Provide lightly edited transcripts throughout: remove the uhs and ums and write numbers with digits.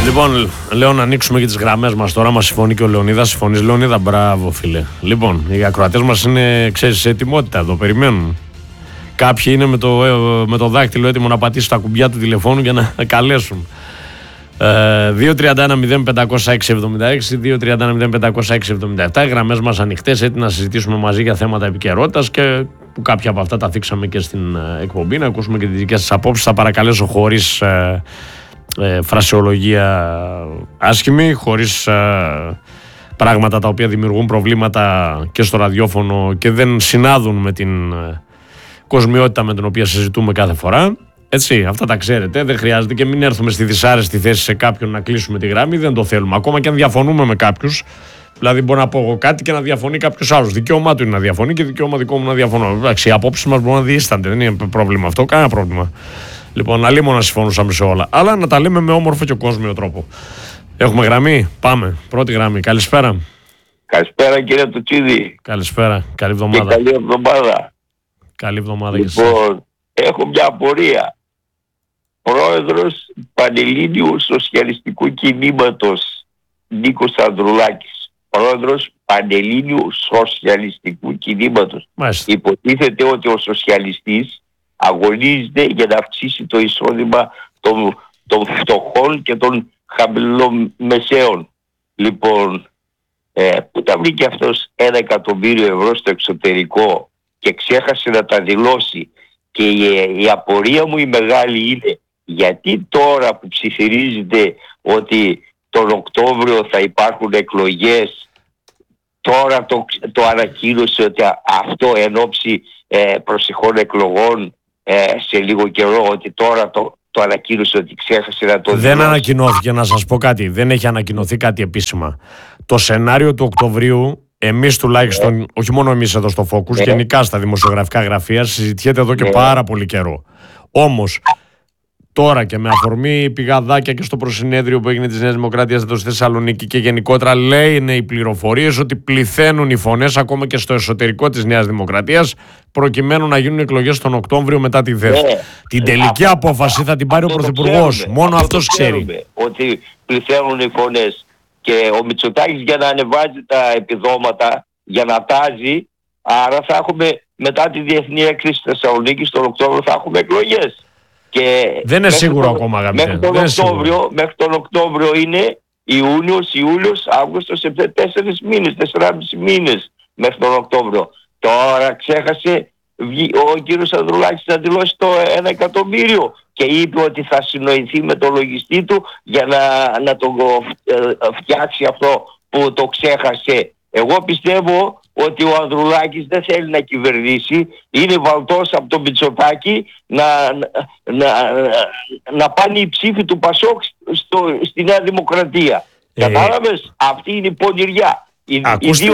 Λοιπόν, λέω να ανοίξουμε και τις γραμμές μας τώρα. Μας συμφωνεί και ο Λεωνίδας. Συμφωνείς, Λεωνίδα? Μπράβο, φίλε. Λοιπόν, οι ακροατές μας είναι, ξέρεις, σε ετοιμότητα εδώ, περιμένουν. Κάποιοι είναι με το δάκτυλο έτοιμο να πατήσει τα κουμπιά του τηλεφώνου για να καλέσουν. 2-31-0500-676, 2-31-0500-677. Οι γραμμές μας ανοιχτές, έτοιμοι να συζητήσουμε μαζί για θέματα επικαιρότητας και που κάποια από αυτά τα θίξαμε και στην εκπομπή. Να ακούσουμε και τις δικές σας απόψεις. Θα παρακαλέσω χωρίς φρασεολογία άσχημη, χωρίς πράγματα τα οποία δημιουργούν προβλήματα και στο ραδιόφωνο και δεν συνάδουν με την κοσμιότητα με την οποία συζητούμε κάθε φορά. Έτσι, αυτά τα ξέρετε. Δεν χρειάζεται και μην έρθουμε στη δυσάρεστη θέση σε κάποιον να κλείσουμε τη γραμμή. Δεν το θέλουμε. Ακόμα και αν διαφωνούμε με κάποιους. Δηλαδή, μπορώ να πω εγώ κάτι και να διαφωνεί κάποιος άλλος. Δικαίωμά του είναι να διαφωνεί και δικαίωμα δικό μου να διαφωνώ. Εντάξει, οι απόψεις μας μπορούν να διήστανται. Δεν είναι πρόβλημα αυτό. Κανένα πρόβλημα. Λοιπόν, αλλήμον να συμφωνούσαμε σε όλα. Αλλά να τα λέμε με όμορφο και κόσμιο τρόπο. Έχουμε γραμμή. Πάμε. Πρώτη γραμμή. Καλησπέρα. Καλησπέρα, κύριε Τουτσίδη. Καλησπέρα. Καλή εβδομάδα. Καλή εβδομάδα. Καλή εβδομάδα. Λοιπόν, έχω μια απορία. Πρόεδρος Πανελλήνιου Σοσιαλιστικού Κινήματος Νίκος Ανδρουλάκης. Πρόεδρος Πανελλήνιου Σοσιαλιστικού Κινήματος. Μάλιστα. Υποτίθεται ότι ο σοσιαλιστής αγωνίζεται για να αυξήσει το εισόδημα των φτωχών και των χαμηλομεσαίων. Λοιπόν, πού τα βρήκε αυτός 1 εκατομμύριο ευρώ στο εξωτερικό και ξέχασε να τα δηλώσει? Και η απορία μου η μεγάλη είναι, γιατί τώρα που ψιθυρίζεται ότι τον Οκτώβριο θα υπάρχουν εκλογές, τώρα το ανακοίνωσε ότι αυτό εν ώψη προσεχών εκλογών σε λίγο καιρό, ότι τώρα το ανακοίνωσε ότι ξέχασε να το δηλώσει? Δεν ανακοινώθηκε, να σας πω κάτι. Δεν έχει ανακοινωθεί κάτι επίσημα. Το σενάριο του Οκτωβρίου, εμείς τουλάχιστον, όχι μόνο εμείς εδώ στο Focus, γενικά στα δημοσιογραφικά γραφεία, συζητιέται εδώ και πάρα πολύ καιρό. Όμως, τώρα και με αφορμή πηγαδάκια και στο προσυνέδριο που έγινε της Νέας Δημοκρατίας εδώ στη Θεσσαλονίκη και γενικότερα, λένε οι πληροφορίες ότι πληθαίνουν οι φωνές ακόμα και στο εσωτερικό της Νέας Δημοκρατίας προκειμένου να γίνουν εκλογές τον Οκτώβριο μετά τη ΔΕΘ. Την τελική απόφαση θα την πάρει ο Πρωθυπουργός. Μόνο αυτός ξέρει. Ότι πληθαίνουν οι φωνές. Και ο Μητσοτάκης για να ανεβάζει τα επιδόματα, για να τάζει, άρα θα έχουμε μετά τη διεθνή έκρηξη της Θεσσαλονίκης τον Οκτώβριο θα έχουμε εκλογές. Και δεν είναι σίγουρο ακόμα, αγαπητέ. Μέχρι τον Οκτώβριο είναι Ιούνιος, Ιούλιος, Αύγουστος, 4,5 μήνες μέχρι τον Οκτώβριο. Τώρα ξέχασε ο κύριος Ανδρουλάκης να δηλώσει το 1 εκατομμύριο και είπε ότι θα συνοηθεί με το λογιστή του για να το φτιάξει αυτό που το ξέχασε. Εγώ πιστεύω ότι ο Ανδρουλάκης δεν θέλει να κυβερνήσει, είναι βαλτός από τον Μητσοτάκη να πάνε οι ψήφοι του Πασόκ στη Νέα Δημοκρατία. Κατάλαβες, αυτή είναι η πονηριά. Ακούστε,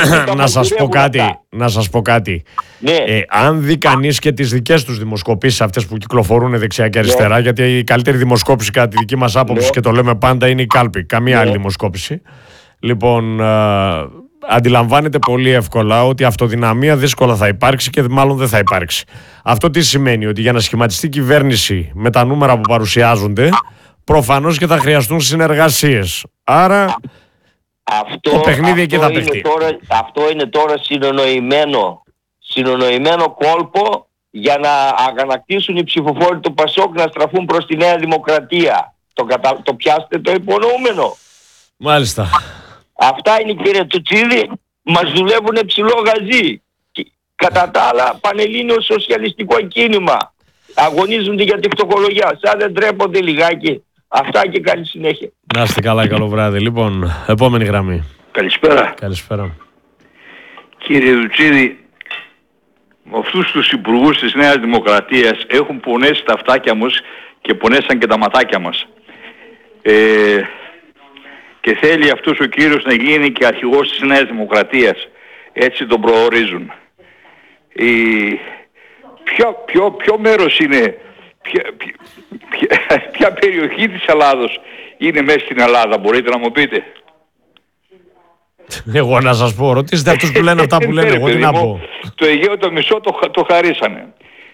να σας πω κάτι. Ναι. Αν δει κανείς και τις δικές τους δημοσκοπήσεις, αυτές που κυκλοφορούν δεξιά και αριστερά, γιατί η καλύτερη δημοσκόπηση κατά τη δική μας άποψη, και το λέμε πάντα, είναι η κάλπη, καμία άλλη δημοσκόπηση. Λοιπόν, αντιλαμβάνεται πολύ εύκολα ότι αυτοδυναμία δύσκολα θα υπάρξει και μάλλον δεν θα υπάρξει. Αυτό τι σημαίνει? Ότι για να σχηματιστεί κυβέρνηση με τα νούμερα που παρουσιάζονται, προφανώς και θα χρειαστούν συνεργασίες. Άρα το παιχνίδι εκεί θα παιχτεί. Αυτό είναι τώρα συνονοημένο κόλπο για να αγανακτήσουν οι ψηφοφόροι του Πασόκ να στραφούν προς τη Νέα Δημοκρατία. Το πιάστε το υπονοούμενο? Μάλιστα. Αυτά είναι, κύριε Τουτσίδη, μας δουλεύουν ψηλό γαζί. Κατά τα άλλα, Πανελλήνιο Σοσιαλιστικό Κίνημα. Αγωνίζονται για τη φτωχολογία. Σαν δεν τρέπονται λιγάκι? Αυτά και καλή συνέχεια. Να είστε καλά, καλό βράδυ. Λοιπόν, επόμενη γραμμή. Καλησπέρα. Καλησπέρα. Κύριε Τουτσίδη, αυτούς τους υπουργούς της Νέας Δημοκρατίας έχουν πονέσει τα αυτάκια μας και πονέσαν και τα ματάκια μας. Και θέλει αυτός ο κύριος να γίνει και αρχηγός της Νέας Δημοκρατίας. Έτσι τον προορίζουν. Ποιο μέρος είναι, ποια περιοχή της Ελλάδος είναι μέσα στην Ελλάδα, μπορείτε να μου πείτε? Εγώ να σας πω, ρωτήστε αυτούς που λένε αυτά που λένε, εγώ τι να πω. Το Αιγαίο το μισό το χαρίσανε.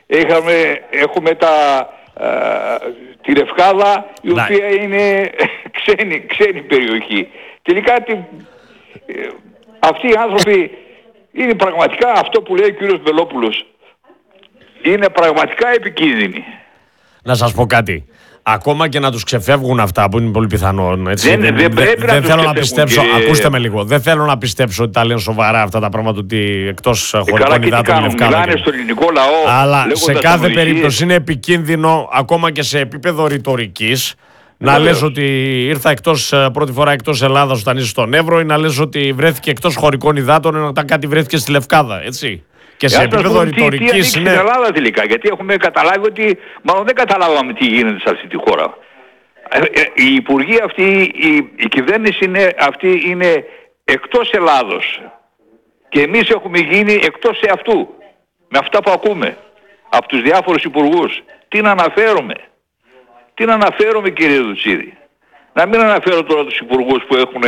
Έχουμε τη Λευκάδα, η οποία είναι ξένη περιοχή. Τελικά αυτοί οι άνθρωποι είναι πραγματικά, αυτό που λέει ο κύριος Βελόπουλος, είναι πραγματικά επικίνδυνοι. Να σας πω κάτι. Ακόμα και να τους ξεφεύγουν αυτά που είναι πολύ πιθανό. Έτσι, δεν θέλω να πιστέψω. Ακούστε με λίγο. Δεν θέλω να πιστέψω ότι τα λένε σοβαρά αυτά τα πράγματα, ότι εκτός χωρικών υδάτων είναι ευκάλα. Μιλάνε στον ελληνικό λαό. Αλλά σε κάθε περίπτωση είναι επικίνδυνο, ακόμα και σε επίπεδο ρητορικής, να λες ότι ήρθα πρώτη φορά εκτός Ελλάδας όταν είσαι στον Εύρο, ή να λες ότι βρέθηκε εκτός χωρικών υδάτων όταν κάτι βρέθηκε στη Λευκάδα. Έτσι. Και σε επίπεδο ρητορικής είναι. Στην Ελλάδα τελικά, γιατί έχουμε καταλάβει ότι. Μάλλον δεν καταλάβαμε τι γίνεται σε αυτή τη χώρα. Οι υπουργοί αυτοί, η κυβέρνηση αυτή είναι εκτός Ελλάδος. Και εμείς έχουμε γίνει εκτός σε αυτού. Με αυτά που ακούμε από τους διάφορους υπουργούς. Τι να αναφέρομαι. Τι να αναφέρομαι, κύριε Δουτσίδη. Να μην αναφέρω τώρα τους υπουργούς που έχουν.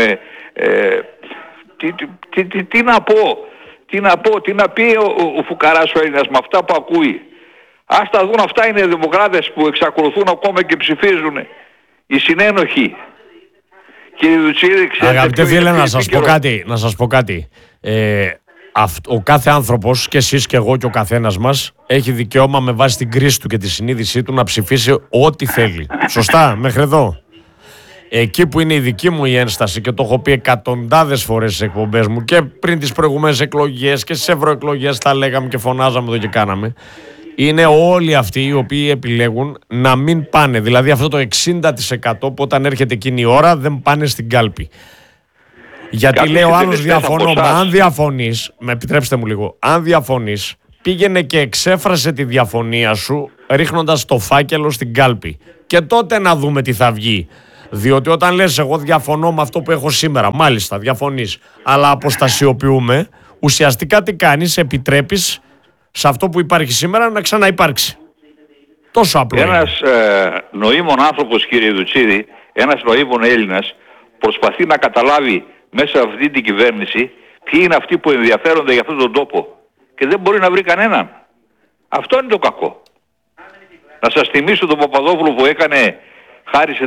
Τι να πω. Τι να πει ο φουκαράς ο Έλληνας με αυτά που ακούει. Ας τα δουν, αυτά είναι δημοκράτες που εξακολουθούν ακόμα και ψηφίζουν. Οι συνένοχοι. Κύριε Δουτσίδη, ξέρετε. Αγαπητέ φίλε, να σας πω κάτι. Ο κάθε άνθρωπος, και εσείς και εγώ και ο καθένας μας, έχει δικαίωμα με βάση την κρίση του και τη συνείδησή του να ψηφίσει ό,τι θέλει. Σωστά, μέχρι εδώ. Εκεί που είναι η δική μου η ένσταση, και το έχω πει εκατοντάδες φορές στις εκπομπές μου και πριν τις προηγούμενες εκλογές και στις ευρωεκλογές, τα λέγαμε και φωνάζαμε εδώ και κάναμε, είναι όλοι αυτοί οι οποίοι επιλέγουν να μην πάνε. Δηλαδή αυτό το 60% που όταν έρχεται εκείνη η ώρα δεν πάνε στην κάλπη. Γιατί λέει ο άλλος διαφωνώ. Μα αν διαφωνείς, με επιτρέψτε μου λίγο, αν διαφωνείς, πήγαινε και εξέφρασε τη διαφωνία σου ρίχνοντας το φάκελο στην κάλπη. Και τότε να δούμε τι θα βγει. Διότι όταν λες εγώ διαφωνώ με αυτό που έχω σήμερα, μάλιστα διαφωνείς, αλλά αποστασιοποιούμε, ουσιαστικά τι κάνεις, επιτρέπεις σε αυτό που υπάρχει σήμερα να ξαναυπάρξει. Τόσο απλό. Ένας νοήμων άνθρωπος, κύριε Δουτσίδη, ένας νοήμων Έλληνας, προσπαθεί να καταλάβει μέσα από αυτή την κυβέρνηση ποιοι είναι αυτοί που ενδιαφέρονται για αυτόν τον τόπο. Και δεν μπορεί να βρει κανέναν. Αυτό είναι το κακό. Να σας θυμίσω τον Παπαδόπουλο που χάρισε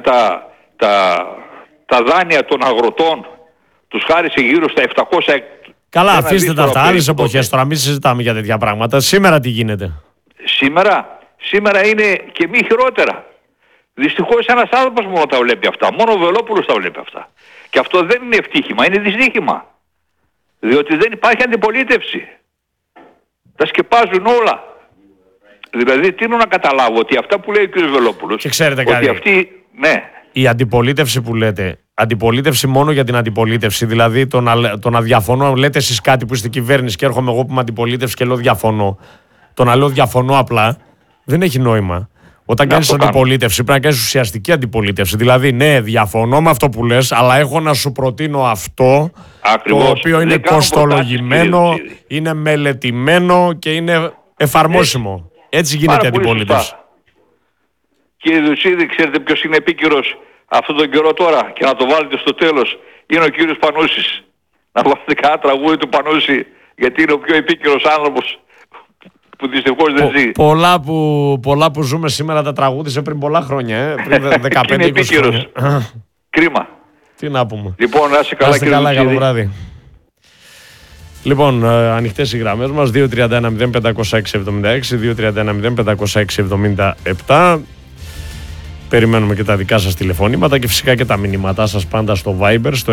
τα δάνεια των αγροτών, τους χάρισε γύρω στα 700. Καλά, αφήστε τα αυτά. Άλλες εποχές τώρα, μην συζητάμε για τέτοια πράγματα. Σήμερα τι γίνεται? Σήμερα είναι και μη χειρότερα. Δυστυχώς ένας άνθρωπος μόνο τα βλέπει αυτά. Μόνο ο Βελόπουλος τα βλέπει αυτά. Και αυτό δεν είναι ευτύχημα, είναι δυστύχημα. Διότι δεν υπάρχει αντιπολίτευση. Τα σκεπάζουν όλα. Δηλαδή τι είναι να καταλάβω, ότι αυτά που λέει ο κ. Βελόπουλος, και ξέρετε ότι κάτι, αυτή, ναι. Η αντιπολίτευση που λέτε, αντιπολίτευση μόνο για την αντιπολίτευση, δηλαδή το να διαφωνώ, λέτε εσείς κάτι που είστε κυβέρνηση και έρχομαι εγώ που είμαι αντιπολίτευση και λέω διαφωνώ. Το να λέω διαφωνώ απλά δεν έχει νόημα. Όταν κάνεις αντιπολίτευση πρέπει να κάνεις ουσιαστική αντιπολίτευση. Δηλαδή, ναι, διαφωνώ με αυτό που λες, αλλά έχω να σου προτείνω αυτό. Ακριβώς. Το οποίο είναι κοστολογημένο, είναι μελετημένο και είναι εφαρμόσιμο. Έτσι γίνεται αντιπολίτευση. Κύριε Δουτσίδη, ξέρετε ποιος είναι επίκαιρος αυτόν τον καιρό τώρα, και να το βάλετε στο τέλος? Είναι ο κύριος Πανούσης. Να βάλετε κανένα τραγούδι του Πανούση, γιατί είναι ο πιο επίκαιρος άνθρωπος που δυστυχώς δεν ζει. Πολλά που ζούμε σήμερα τα τραγούδισε πριν πολλά χρόνια, πριν 15-20 χρόνια. Κρίμα. Τι να πούμε. Λοιπόν, να είσαι καλά, κύριε Δουτσίδη. Καλό βράδυ. Λοιπόν, ανοιχτές οι γραμμές μας, 231-0506-76, 231-0506-77. Περιμένουμε και τα δικά σας τηλεφωνήματα και φυσικά και τα μηνύματά σας πάντα στο Viber, στο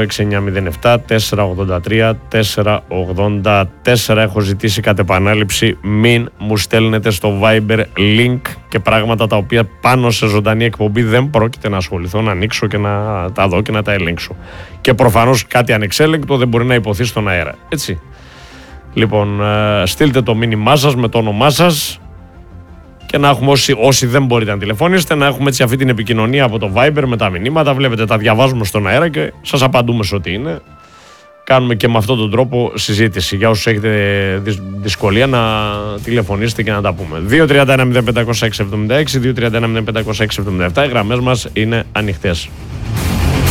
6907-483-484. Έχω ζητήσει κατ' επανάληψη μην μου στέλνετε στο Viber link και πράγματα τα οποία πάνω σε ζωντανή εκπομπή δεν πρόκειται να ασχοληθώ, να ανοίξω και να τα δω και να τα ελέγξω. Και προφανώς κάτι ανεξέλεγκτο δεν μπορεί να υποθεί στον αέρα. Έτσι. Λοιπόν, στείλτε το μήνυμά σας με το όνομά σας και να έχουμε όσοι δεν μπορείτε να τηλεφωνήσετε, να έχουμε έτσι αυτή την επικοινωνία από το Viber με τα μηνύματα. Βλέπετε, τα διαβάζουμε στον αέρα και σας απαντούμε σε ό,τι είναι. Κάνουμε και με αυτόν τον τρόπο συζήτηση. Για όσους έχετε δυσκολία να τηλεφωνήσετε και να τα πούμε. 231-0506-76, 231-0506-77. Οι γραμμές μας είναι ανοιχτές.